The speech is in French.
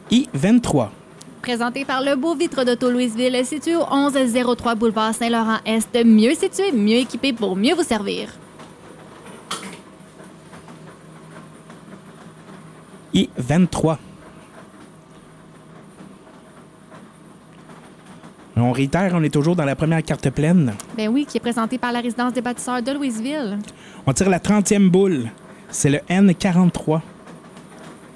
I-23. Présenté par le Beau Vitre d'Auto Louisville, situé au 1103 boulevard Saint-Laurent-Est, mieux situé, mieux équipé pour mieux vous servir. I-23. On réitère, on est toujours dans la première carte pleine. Ben oui, qui est présenté par la Résidence des bâtisseurs de Louisville. On tire la 30e boule. C'est le N43.